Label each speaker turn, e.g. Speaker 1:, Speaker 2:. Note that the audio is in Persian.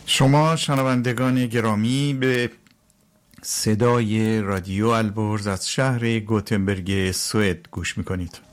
Speaker 1: شما شنوندگان گرامی به صدای رادیو البرز از شهر گوتنبرگ سوئد گوش میکنید.